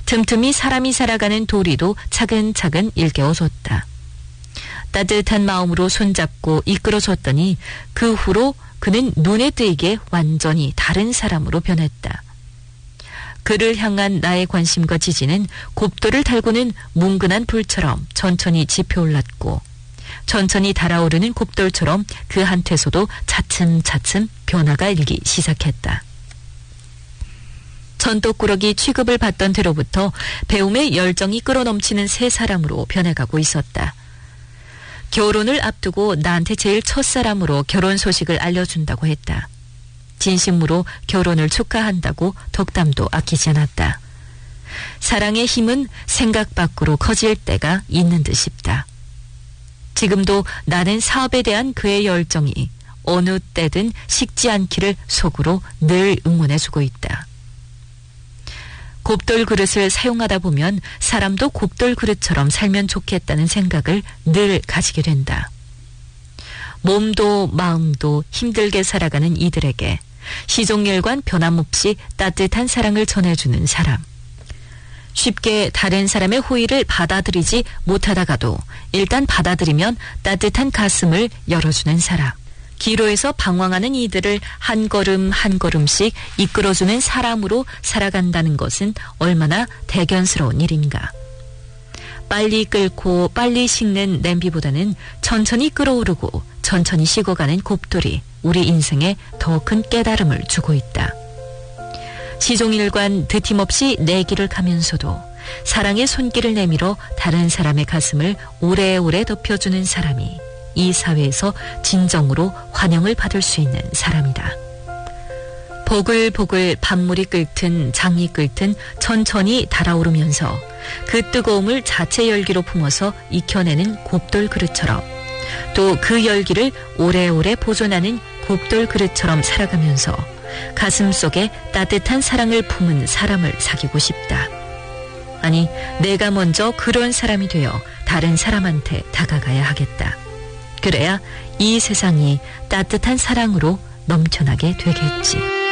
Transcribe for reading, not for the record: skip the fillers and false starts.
틈틈이 사람이 살아가는 도리도 차근차근 일깨워줬다. 따뜻한 마음으로 손잡고 이끌어줬더니 그 후로 그는 눈에 띄게 완전히 다른 사람으로 변했다. 그를 향한 나의 관심과 지지는 곱돌을 달구는 뭉근한 불처럼 천천히 지펴올랐고 천천히 달아오르는 곱돌처럼 그 한테서도 차츰차츰 변화가 일기 시작했다. 천도꾸러기 취급을 받던 때로부터 배움의 열정이 끌어넘치는 새 사람으로 변해가고 있었다. 결혼을 앞두고 나한테 제일 첫사람으로 결혼 소식을 알려준다고 했다. 진심으로 결혼을 축하한다고 덕담도 아끼지 않았다. 사랑의 힘은 생각 밖으로 커질 때가 있는 듯 싶다. 지금도 나는 사업에 대한 그의 열정이 어느 때든 식지 않기를 속으로 늘 응원해주고 있다. 곱돌 그릇을 사용하다 보면 사람도 곱돌 그릇처럼 살면 좋겠다는 생각을 늘 가지게 된다. 몸도 마음도 힘들게 살아가는 이들에게 시종일관 변함없이 따뜻한 사랑을 전해주는 사람. 쉽게 다른 사람의 호의를 받아들이지 못하다가도 일단 받아들이면 따뜻한 가슴을 열어주는 사람. 기로에서 방황하는 이들을 한 걸음 한 걸음씩 이끌어주는 사람으로 살아간다는 것은 얼마나 대견스러운 일인가. 빨리 끓고 빨리 식는 냄비보다는 천천히 끓어오르고 천천히 식어가는 곱돌이 우리 인생에 더 큰 깨달음을 주고 있다. 시종일관 드팀없이 내 길을 가면서도 사랑의 손길을 내밀어 다른 사람의 가슴을 오래오래 덮여주는 사람이 이 사회에서 진정으로 환영을 받을 수 있는 사람이다. 보글보글 밥물이 끓든 장이 끓든 천천히 달아오르면서 그 뜨거움을 자체 열기로 품어서 익혀내는 곱돌 그릇처럼 또 그 열기를 오래오래 보존하는 곱돌 그릇처럼 살아가면서 가슴 속에 따뜻한 사랑을 품은 사람을 사귀고 싶다. 아니, 내가 먼저 그런 사람이 되어 다른 사람한테 다가가야 하겠다. 그래야 이 세상이 따뜻한 사랑으로 넘쳐나게 되겠지.